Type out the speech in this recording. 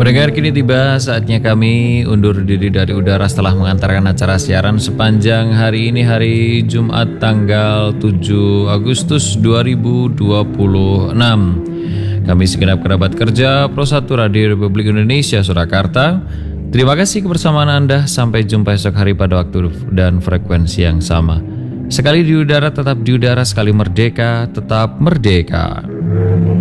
Pendengar, kini tiba saatnya kami undur diri dari udara setelah mengantarkan acara siaran sepanjang hari ini, hari Jumat tanggal 7 Agustus 2026. Kami segenap kerabat kerja Pro 1 Radio Republik Indonesia Surakarta, terima kasih kebersamaan Anda. Sampai jumpa esok hari pada waktu dan frekuensi yang sama. Sekali di udara tetap di udara, sekali merdeka tetap merdeka.